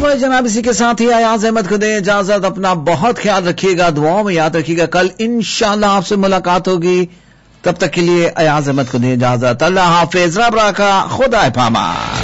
भाई जनाब, इसी के साथ ही अयाज अहमद को दे इजाजत। अपना बहुत ख्याल रखिएगा, दुआओं में याद रखिएगा। कल इंशाल्लाह आपसे मुलाकात होगी। तब तक के लिए अयाज अहमद को दे इजाजत। अल्लाह हाफिज, रब रखा, खुदा पामा।